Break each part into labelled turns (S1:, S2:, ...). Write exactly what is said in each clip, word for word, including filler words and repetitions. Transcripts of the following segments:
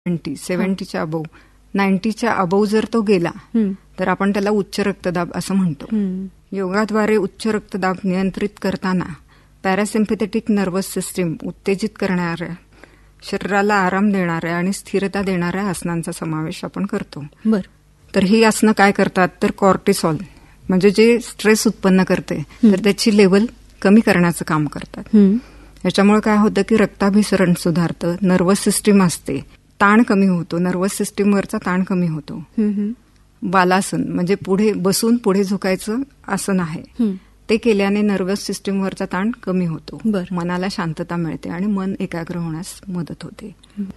S1: Seventy सेव्हन्टीच्या above नाईन्टीच्या above जर तो गेला तर आपण त्याला उच्च रक्तदाब असं म्हणतो. योगाद्वारे उच्च रक्तदाब नियंत्रित करताना पॅरासिम्पॅथेटिक नर्वस सिस्टीम उत्तेजित करणाऱ्या, शरीराला आराम देणाऱ्या आणि स्थिरता देणाऱ्या आसनांचा समावेश आपण करतो.
S2: बर
S1: तर ही आसनं काय करतात तर कॉर्टिसॉल म्हणजे जे स्ट्रेस उत्पन्न करते तर त्याची लेवल कमी करण्याचं काम करतात. याच्यामुळे काय होतं की रक्ताभिसरण सुधारतं, नर्वस सिस्टीम असते, ताण कमी होतो, नर्वस सिस्टीमवरचा ताण कमी होतो. बालासन म्हणजे पुढे बसून पुढे झुकायचं आसन आहे, ते केल्याने नर्वस सिस्टीमवरचा ताण कमी होतो, मनाला शांतता मिळते आणि मन एकाग्र होण्यास मदत होते.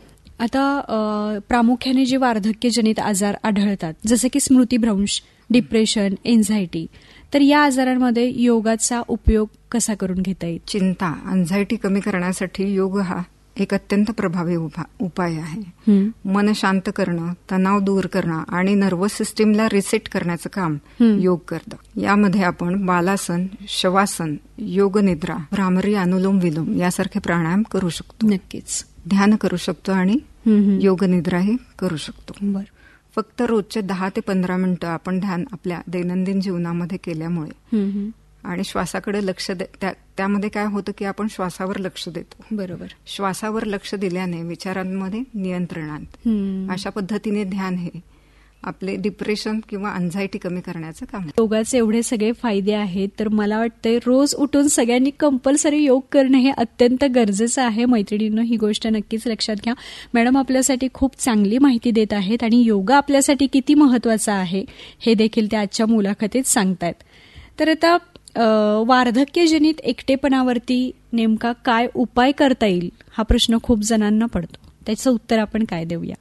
S2: आता प्रामुख्याने जे वार्धक्यजनित आजार आढळतात जसे की स्मृतिभ्रंश, डिप्रेशन, एन्झायटी, तर या आजारांमध्ये योगाचा उपयोग कसा करून घेता येईल?
S1: चिंता, अँझायटी कमी करण्यासाठी योग हा एक अत्यंत प्रभावी उपाय आहे. मन शांत करणं, तणाव दूर करणं आणि नर्वस सिस्टीमला रिसेट करण्याचं काम योग करतं. यामध्ये आपण बालासन, शवासन, योग निद्रा, भ्रामरी, अनुलोम विलोम यासारखे प्राणायाम करू शकतो.
S2: नक्कीच
S1: ध्यान करू शकतो आणि योग निद्राही करू शकतो.
S2: बरं.
S1: फक्त रोजचे दहा ते पंधरा मिनिटं आपण ध्यान आपल्या दैनंदिन जीवनामध्ये केल्यामुळे आणि श्वासाकडे लक्ष त्यामध्ये काय होतं की आपण श्वासावर लक्ष देतो.
S2: बरोबर.
S1: श्वासावर लक्ष दिल्याने विचारांमध्ये नियंत्रण आणतं. अशा पद्धतीने ध्यान हे आपले डिप्रेशन किंवा अँझायटी कमी करण्याचं काम.
S2: योगाचे एवढे सगळे फायदे आहेत तर मला वाटतंय रोज उठून सगळ्यांनी कंपल्सरी योग करणं हे अत्यंत गरजेचं आहे. मैत्रिणींनो, ही गोष्ट नक्कीच लक्षात घ्या. मॅडम आपल्यासाठी खूप चांगली माहिती देत आहेत आणि योगा आपल्यासाठी किती महत्वाचा आहे हे देखील त्या आजच्या मुलाखतीत सांगतायत. तर आता वार्धक्यजनित एकटेपणावरती नेमका काय उपाय करता येईल हा प्रश्न खूप जणांना पडतो. त्याचं उत्तर आपण काय देऊया?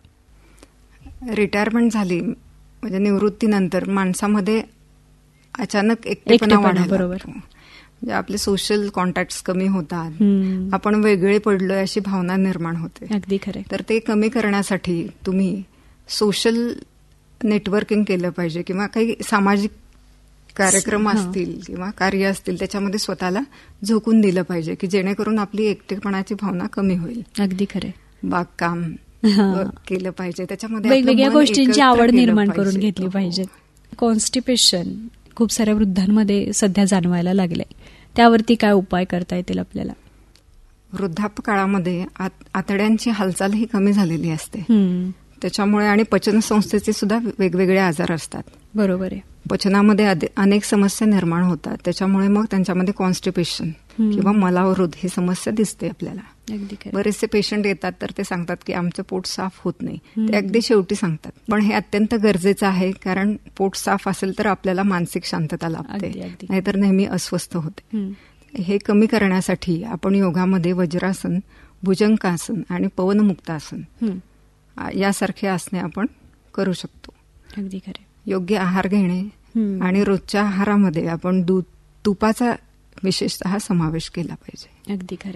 S1: रिटायरमेंट झाली म्हणजे निवृत्तीनंतर माणसामध्ये अचानक एकटेपणा वाढायला लागतो. म्हणजे आपले सोशल कॉन्टॅक्ट कमी होतात, आपण वेगळे पडलोय अशी भावना निर्माण होते.
S2: अगदी खरं.
S1: तर ते कमी करण्यासाठी तुम्ही सोशल नेटवर्किंग केलं पाहिजे किंवा काही सामाजिक कार्यक्रम असतील किंवा कार्य असतील त्याच्यामध्ये स्वतःला झोकून दिलं पाहिजे की जेणेकरून आपली एकटेपणाची भावना कमी होईल.
S2: अगदी खरं.
S1: बागकाम केलं पाहिजे, त्याच्यामध्ये
S2: वेगवेगळ्या गोष्टींची आवड निर्माण करून घेतली पाहिजे. कॉन्स्टिपेशन खूप साऱ्या वृद्धांमध्ये सध्या जाणवायला लागलंय, त्यावरती काय उपाय करता येतील आपल्याला?
S1: वृद्धाप्य काळामध्ये आतड्यांची हालचाल ही कमी झालेली असते, त्याच्यामुळे आणि पचनसंस्थेचे सुद्धा वेगवेगळे आजार असतात.
S2: बरोबर आहे.
S1: पचनामध्ये अनेक समस्या निर्माण होतात, त्याच्यामुळे मग त्यांच्यामध्ये कॉन्स्टिपेशन किंवा मलावरोध ही समस्या दिसते आपल्याला. बरेचसे पेशंट येतात तर ते सांगतात की आमचं पोट साफ होत नाही, ते अगदी शेवटी सांगतात. पण हे अत्यंत गरजेचं आहे, कारण पोट साफ असेल तर आपल्याला मानसिक शांतता लाभते, नाहीतर नेहमी अस्वस्थ होते. हे कमी करण्यासाठी आपण योगामध्ये वज्रासन, भुजंगासन आणि पवनमुक्तासन यासारखे आसने आपण करू शकतो.
S2: अगदी खरे.
S1: योग्य आहार घेणे आणि रोजच्या आहारामध्ये आपण दूध, तुपाचा विशेषतः समावेश केला पाहिजे.
S2: अगदी खरं.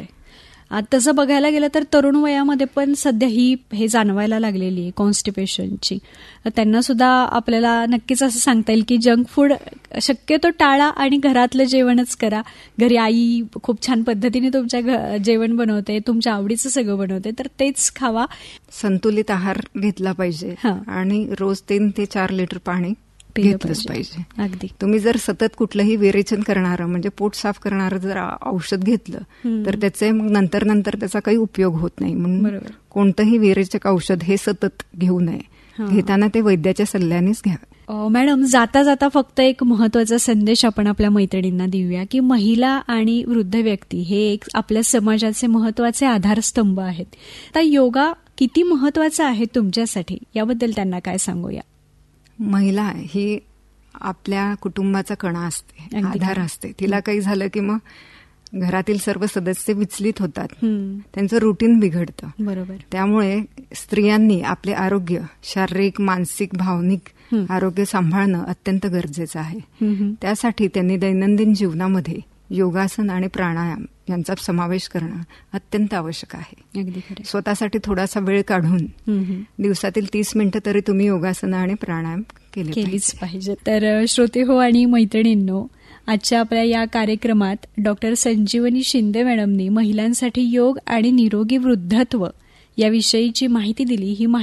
S2: तसं बघायला गेलं तर तरुण वयामध्ये पण सध्या ही हे जाणवायला लागलेली आहे कॉन्स्टिपेशनची. त्यांना सुद्धा आपल्याला नक्कीच असं सांगता येईल की जंक फूड शक्यतो टाळा आणि घरातलं जेवणच करा. घरी आई खूप छान पद्धतीने तुमच्या जेवण बनवते, तुमच्या आवडीचं सगळं बनवते, तर तेच खावा.
S1: संतुलित आहार घेतला पाहिजे आणि रोज तीन ते चार लिटर पाणी घेतलंच पाहिजे.
S2: अगदी.
S1: तुम्ही जर सतत कुठलंही विरेचन करणारं म्हणजे पोट साफ करणारं जर औषध घेतलं तर त्याचे मग नंतर नंतर त्याचा काही उपयोग होत नाही. म्हणून कोणतंही विरेचक औषध हे सतत घेऊ नये, घेताना ते वैद्याच्या सल्ल्यानेच घ्यावं.
S2: मॅडम, जाता जाता फक्त एक महत्वाचा संदेश आपण आपल्या मैत्रिणींना देऊया की महिला आणि वृद्ध व्यक्ती हे एक आपल्या समाजाचे महत्वाचे आधारस्तंभ आहेत. आता योगा किती महत्वाचा आहे तुमच्यासाठी याबद्दल त्यांना काय सांगूया?
S1: महिला ही आपल्या कुटुंबाचा कणा असते, आधार असते. तिला काही झालं की मग घरातील सर्व सदस्य विचलित होतात, त्यांचं रुटीन बिघडतं.
S2: बरोबर.
S1: त्यामुळे स्त्रियांनी आपले आरोग्य, शारीरिक, मानसिक, भावनिक आरोग्य सांभाळणं अत्यंत गरजेचं आहे. त्यासाठी त्यांनी दैनंदिन जीवनामध्ये योगासन आणि प्राणायाम यांचा समावेश करणं अत्यंत आवश्यक आहे.
S2: अगदी खरं.
S1: स्वतःसाठी थोडासा वेळ काढून दिवसातील तीस मिनिटं तरी तुम्ही योगासन आणि प्राणायाम केलीच
S2: पाहिजे. तर श्रोते हो आणि मैत्रिणींनो, आजच्या आपल्या या कार्यक्रमात डॉक्टर संजीवनी शिंदे मॅडमनी महिलांसाठी योग आणि निरोगी वृद्धत्व याविषयीची माहिती दिली. ही